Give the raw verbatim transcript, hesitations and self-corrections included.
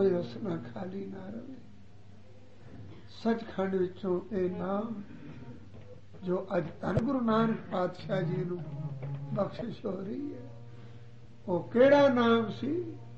ਰਸਨਾ ਖਾਲੀ ਨਾ ਰਵੇ। ਸੱਚਖੰਡ ਵਿੱਚੋਂ ਇਹ ਨਾਮ ਜੋ ਅੱਜ ਧੰਨ ਗੁਰੂ ਨਾਨਕ ਪਾਤਸ਼ਾਹ ਜੀ ਨੂੰ ਬਖਸ਼ਿਸ਼ ਹੋ ਰਹੀ ਹੈ, ਉਹ ਕਿਹੜਾ ਨਾਮ ਸੀ?